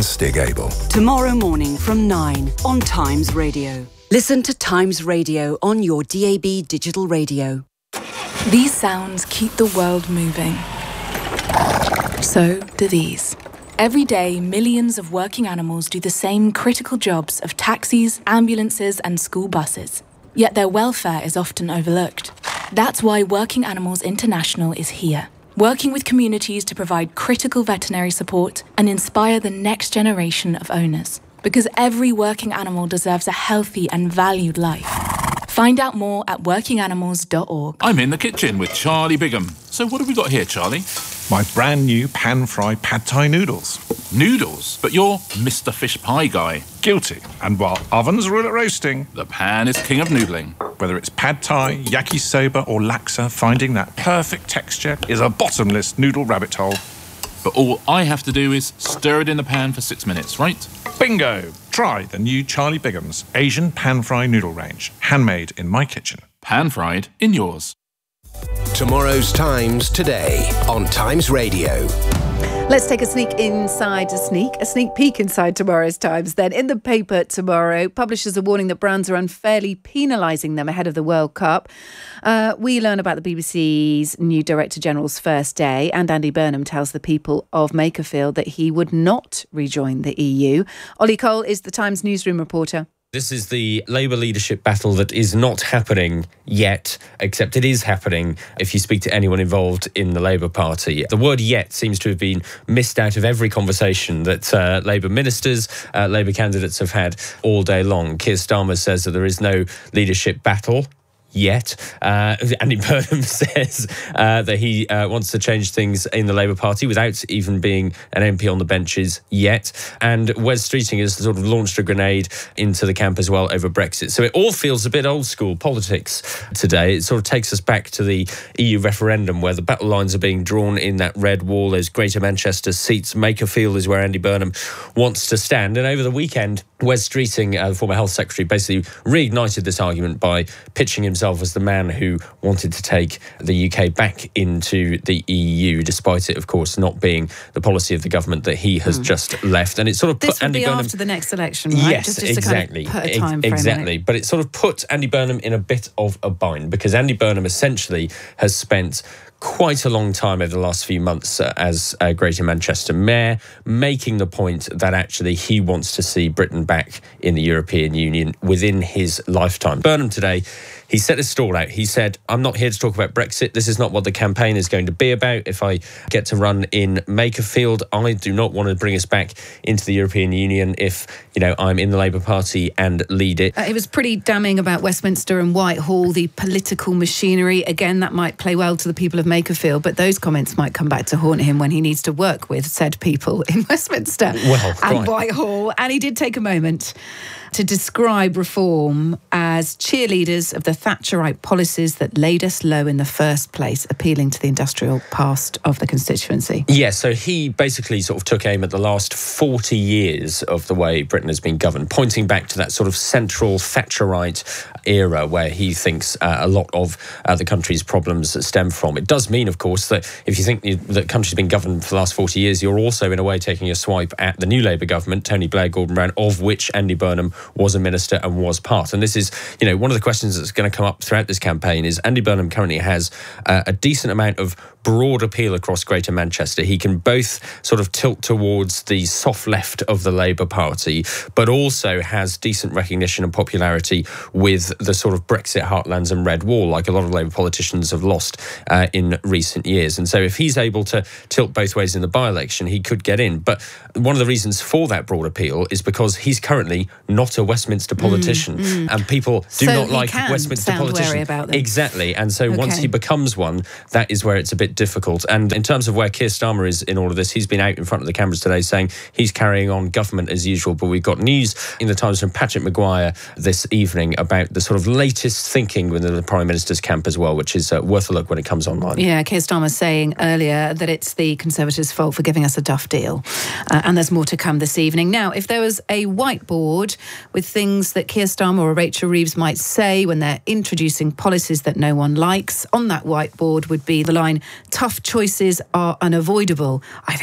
Stig Abel. Tomorrow morning from 9 on Times Radio. Listen to Times Radio on your DAB digital radio. These sounds keep the world moving. So do these. Every day, millions of working animals do the same critical jobs of taxis, ambulances, and school buses. Yet their welfare is often overlooked. That's why Working Animals International is here, working with communities to provide critical veterinary support and inspire the next generation of owners. Because every working animal deserves a healthy and valued life. Find out more at workinganimals.org. I'm in the kitchen with Charlie Bigham. So what have we got here, Charlie? My brand new pan-fried pad thai noodles. Noodles? But you're Mr. Fish Pie guy. Guilty. And while ovens rule at roasting, The pan is king of noodling. whether it's pad thai, yakisoba or laksa, finding that perfect texture is a bottomless noodle rabbit hole. But all I have to do is stir it in the pan for 6 minutes, right? Bingo! Try the new Charlie Bigham's Asian pan-fried noodle range. Handmade in my kitchen. Pan-fried in yours. Tomorrow's Times today on Times Radio. Let's take a sneak peek inside tomorrow's Times then. In the paper tomorrow, publishers are warning that brands are unfairly penalising them ahead of the World Cup. We learn about the BBC's new Director General's first day, and Andy Burnham tells the people of Makerfield that he would not rejoin the EU. Ollie Cole is the Times newsroom reporter. This is the Labour leadership battle that is not happening yet, except it is happening if you speak to anyone involved in the Labour Party. The word yet seems to have been missed out of every conversation that Labour ministers, Labour candidates have had all day long. Keir Starmer says that there is no leadership battle yet. Andy Burnham says that he wants to change things in the Labour Party without even being an MP on the benches yet. And Wes Streeting has sort of launched a grenade into the camp as well over Brexit. So it all feels a bit old school politics today. It sort of takes us back to the EU referendum where the battle lines are being drawn in that red wall. There's Greater Manchester seats. Makerfield is where Andy Burnham wants to stand. And over the weekend, Wes Streeting, the former Health Secretary, basically reignited this argument by pitching himself as the man who wanted to take the UK back into the EU, despite it, of course, not being the policy of the government that he has just left. And it sort of put This will Andy be Burnham after the next election, right? Yes, just exactly. To kind of put a time frame exactly. in it. But it sort of put Andy Burnham in a bit of a bind because Andy Burnham essentially has spent quite a long time over the last few months as Greater Manchester Mayor, making the point that actually he wants to see Britain back in the European Union within his lifetime. Burnham today, he set his stall out. He said, I'm not here to talk about Brexit. This is not what the campaign is going to be about. If I get to run in Makerfield, I do not want to bring us back into the European Union if, I'm in the Labour Party and lead it. It was pretty damning about Westminster and Whitehall, the political machinery. Again, that might play well to the people of Makerfield, but those comments might come back to haunt him when he needs to work with said people in Westminster and Whitehall. And he did take a moment to describe reform as cheerleaders of the Thatcherite policies that laid us low in the first place, appealing to the industrial past of the constituency. Yeah, so he basically sort of took aim at the last 40 years of the way Britain has been governed, pointing back to that sort of central Thatcherite era where he thinks a lot of the country's problems stem from. It does mean, of course, that if you think the country's been governed for the last 40 years, you're also, in a way, taking a swipe at the new Labour government, Tony Blair, Gordon Brown, of which Andy Burnham was a minister and was part. And this is, one of the questions that's going to come up throughout this campaign is Andy Burnham currently has a decent amount of broad appeal across Greater Manchester. He can both sort of tilt towards the soft left of the Labour Party, but also has decent recognition and popularity with the sort of Brexit heartlands and red wall, like a lot of Labour politicians have lost in recent years. And so if he's able to tilt both ways in the by-election, he could get in. But one of the reasons for that broad appeal is because he's currently not a Westminster politician, and people do not like Westminster politicians. Wary about them. Exactly. And so once he becomes one, that is where it's a bit difficult. And in terms of where Keir Starmer is in all of this, he's been out in front of the cameras today saying he's carrying on government as usual. But we've got news in the Times from Patrick Maguire this evening about the sort of latest thinking within the Prime Minister's camp as well, which is worth a look when it comes online. Yeah, Keir Starmer saying earlier that it's the Conservatives' fault for giving us a duff deal. And there's more to come this evening. Now, if there was a whiteboard with things that Keir Starmer or Rachel Reeves might say when they're introducing policies that no one likes, on that whiteboard would be the line, tough choices are unavoidable. I think we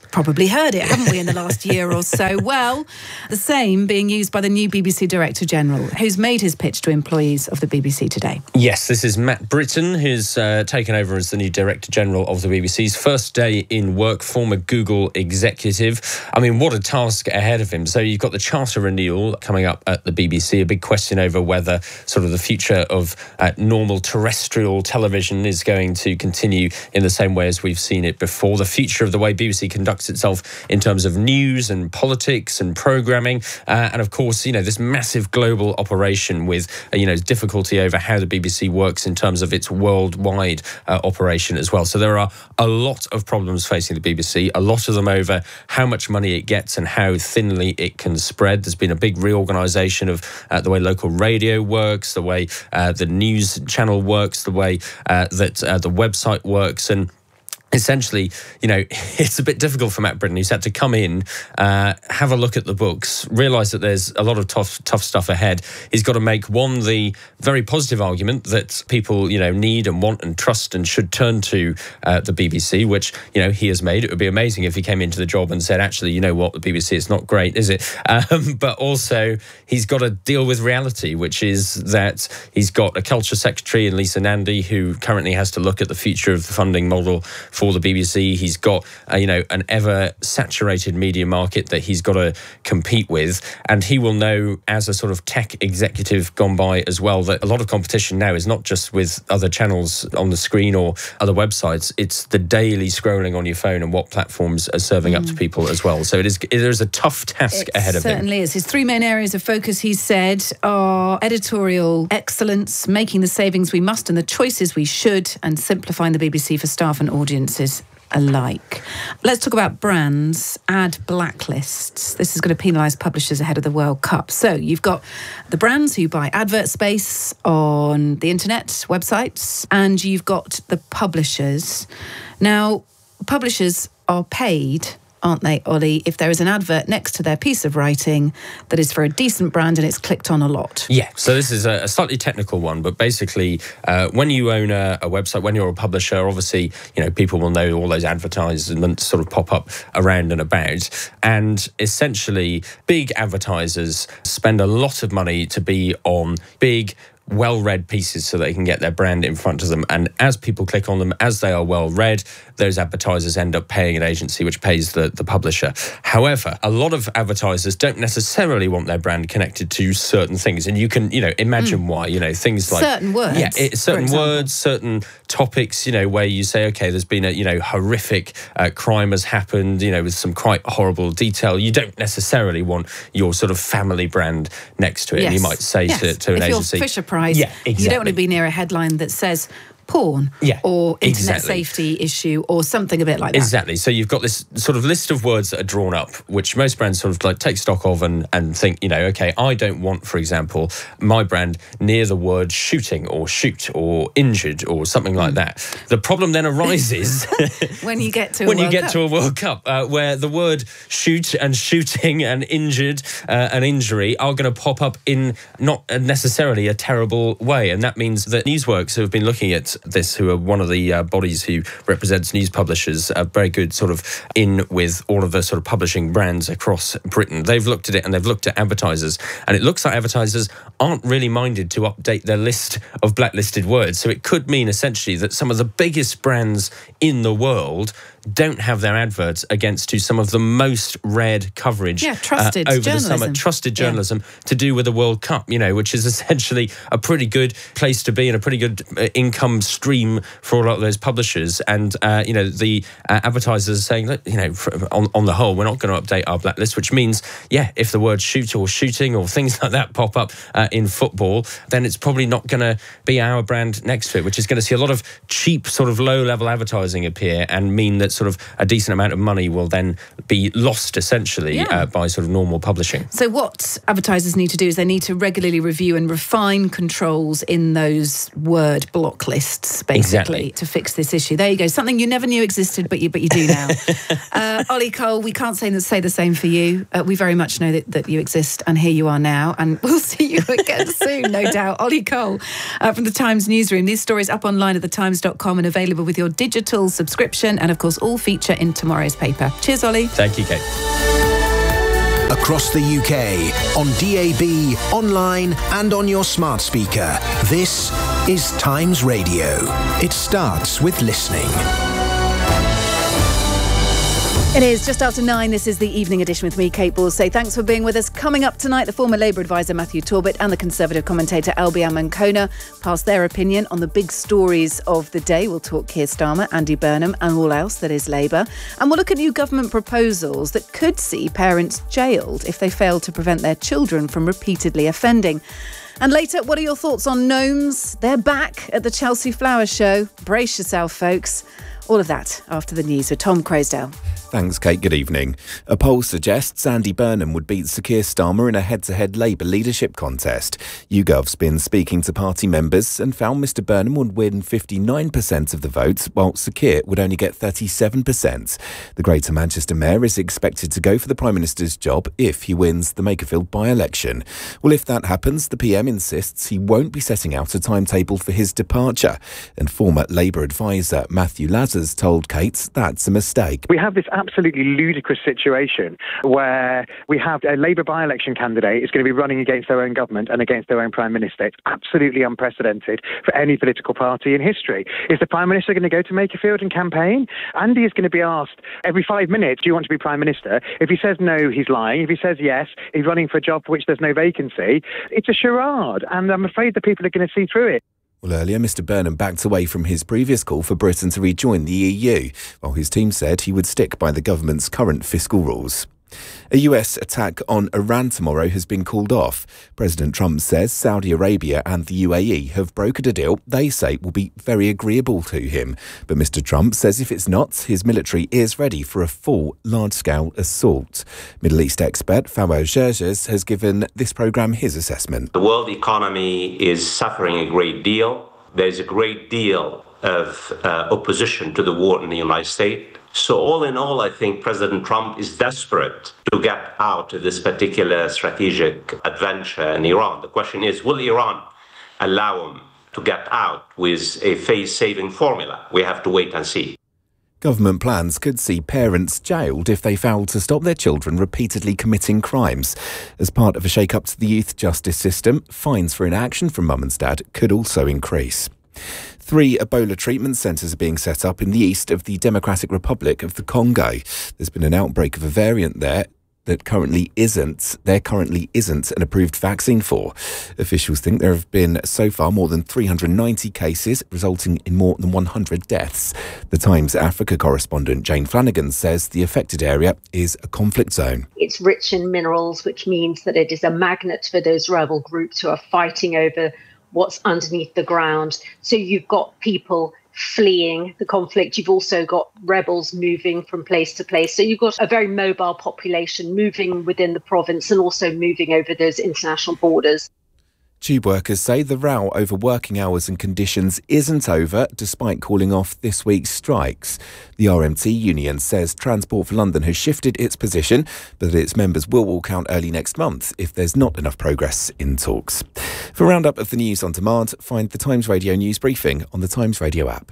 probably heard it, haven't we, in the last year or so? Well, the same being used by the new BBC Director General, who's made his pitch to employees of the BBC today. Yes, this is Matt Britton, who's taken over as the new Director General of the BBC's first day in work, former Google executive. I mean, what a task ahead of him. So you've got the charter renewal coming up at the BBC, a big question over whether sort of the future of normal terrestrial television is going to continue in the same way as we've seen it before. The future of the way BBC conducts itself in terms of news and politics and programming. And of course, this massive global operation with, difficulty over how the BBC works in terms of its worldwide operation as well. So there are a lot of problems facing the BBC, a lot of them over how much money it gets and how thinly it can spread. There's been a big reorganisation of the way local radio works, the way the news channel works, the way that the website works, and essentially, it's a bit difficult for Matt Britton, who's had to come in, have a look at the books, realise that there's a lot of tough stuff ahead. He's got to make, one, the very positive argument that people, need and want and trust and should turn to the BBC, which, he has made. It would be amazing if he came into the job and said, actually, you know what, the BBC is not great, is it? But also, he's got to deal with reality, which is that he's got a culture secretary in Lisa Nandy, who currently has to look at the future of the funding model for the BBC. He's got, an ever-saturated media market that he's got to compete with. And he will know, as a sort of tech executive gone by as well, that a lot of competition now is not just with other channels on the screen or other websites. It's the daily scrolling on your phone and what platforms are serving up to people as well. So there's a tough task ahead of him. It certainly is. His three main areas of focus, he said, are editorial excellence, making the savings we must and the choices we should, and simplifying the BBC for staff and audiences alike. Let's talk about brands, ad blacklists. This is going to penalise publishers ahead of the World Cup. So you've got the brands who buy advert space on the internet, websites, and you've got the publishers. Now, publishers are paid, aren't they, Ollie, if there is an advert next to their piece of writing that is for a decent brand and it's clicked on a lot. Yeah, so this is a slightly technical one, but basically when you own a website, when you're a publisher, obviously, people will know all those advertisements sort of pop up around and about. And essentially, big advertisers spend a lot of money to be on big, well-read pieces so they can get their brand in front of them. And as people click on them, as they are well-read, those advertisers end up paying an agency which pays the publisher. However, a lot of advertisers don't necessarily want their brand connected to certain things. And you can, imagine why, things like... certain words. Yeah, certain words, certain topics, where you say, okay, there's been a, horrific crime has happened, with some quite horrible detail. You don't necessarily want your sort of family brand next to it. Yes. And you might say to an agency... If you're Fisher-Price, yeah, exactly. You don't want to be near a headline that says porn or internet safety issue or something a bit like that. Exactly. So you've got this sort of list of words that are drawn up, which most brands sort of like take stock of and think, okay, I don't want, for example, my brand near the word shooting or shoot or injured or something like that. The problem then arises when you get to a World Cup where the word shoot and shooting and injured and injury are going to pop up in not necessarily a terrible way. And that means that Newsworks, who have been looking at this, who are one of the bodies who represents news publishers, are very good sort of in with all of the sort of publishing brands across Britain. They've looked at it and they've looked at advertisers, and it looks like advertisers aren't really minded to update their list of blacklisted words. So it could mean essentially that some of the biggest brands in the world don't have their adverts against some of the most read coverage trusted over journalism. the summer. Trusted journalism to do with the World Cup, which is essentially a pretty good place to be and a pretty good income stream for a lot of those publishers. And, the advertisers are saying, look, on the whole, we're not going to update our blacklist, which means, if the word shoot or shooting or things like that pop up in football, then it's probably not going to be our brand next to it, which is going to see a lot of cheap sort of low-level advertising appear and mean that sort of a decent amount of money will then be lost essentially by sort of normal publishing. So what advertisers need to do is they need to regularly review and refine controls in those word block lists, basically, to fix this issue. There you go. Something you never knew existed, but you do now. Ollie Cole, we can't say the same for you. We very much know that you exist, and here you are now, and we'll see you again soon, no doubt. Ollie Cole from the Times newsroom. These stories up online at thetimes.com and available with your digital subscription, and of course all feature in tomorrow's paper. Cheers, Ollie. Thank you, Kate. Across the UK, on DAB, online and on your smart speaker. This is Times Radio. It starts with listening. It is just after 9. This is the evening edition with me, Kate Borsay. Thanks for being with us. Coming up tonight, the former Labour advisor Matthew Torbett and the Conservative commentator Albion Ancona pass their opinion on the big stories of the day. We'll talk Keir Starmer, Andy Burnham and all else that is Labour. And we'll look at new government proposals that could see parents jailed if they fail to prevent their children from repeatedly offending. And later, what are your thoughts on gnomes? They're back at the Chelsea Flower Show. Brace yourself, folks. All of that after the news with Tom Croasdale. Thanks, Kate. Good evening. A poll suggests Andy Burnham would beat Sir Keir Starmer in a head-to-head Labour leadership contest. YouGov's been speaking to party members and found Mr Burnham would win 59% of the votes, while Sir Keir would only get 37%. The Greater Manchester Mayor is expected to go for the Prime Minister's job if he wins the Makerfield by-election. Well, if that happens, the PM insists he won't be setting out a timetable for his departure. And former Labour advisor Matthew Lazzers told Kate that's a mistake. We have this absolutely ludicrous situation where we have a Labour by-election candidate is going to be running against their own government and against their own Prime Minister. It's absolutely unprecedented for any political party in history. Is the Prime Minister going to go to Makerfield and campaign? Andy is going to be asked every 5 minutes, do you want to be Prime Minister? If he says no, he's lying. If he says yes, he's running for a job for which there's no vacancy. It's a charade, and I'm afraid that people are going to see through it. Well, earlier, Mr Burnham backed away from his previous call for Britain to rejoin the EU, while his team said he would stick by the government's current fiscal rules. A US attack on Iran tomorrow has been called off. President Trump says Saudi Arabia and the UAE have brokered a deal they say will be very agreeable to him. But Mr Trump says if it's not, his military is ready for a full, large-scale assault. Middle East expert Fawaz Gerges has given this programme his assessment. The world economy is suffering a great deal. There's a great deal of opposition to the war in the United States. So all in all, I think President Trump is desperate to get out of this particular strategic adventure in Iran. The question is, will Iran allow him to get out with a face-saving formula? We have to wait and see. Government plans could see parents jailed if they fail to stop their children repeatedly committing crimes. As part of a shake-up to the youth justice system, fines for inaction from mum and dad could also increase. 3 Ebola treatment centres are being set up in the east of the Democratic Republic of the Congo. There's been an outbreak of a variant there that currently isn't an approved vaccine for. Officials think there have been so far more than 390 cases, resulting in more than 100 deaths. The Times Africa correspondent Jane Flanagan says the affected area is a conflict zone. It's rich in minerals, which means that it is a magnet for those rebel groups who are fighting over what's underneath the ground. So you've got people fleeing the conflict. You've also got rebels moving from place to place. So you've got a very mobile population moving within the province and also moving over those international borders. Tube workers say the row over working hours and conditions isn't over, despite calling off this week's strikes. The RMT union says Transport for London has shifted its position, but that its members will walk out early next month if there's not enough progress in talks. For a roundup of the news on demand, find the Times Radio news briefing on the Times Radio app.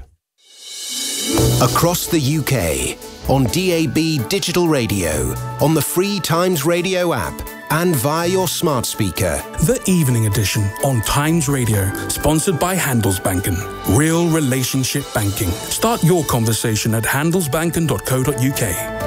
Across the UK, on DAB digital radio, on the free Times Radio app, and via your smart speaker. The Evening Edition on Times Radio, sponsored by Handelsbanken. Real relationship banking. Start your conversation at handelsbanken.co.uk.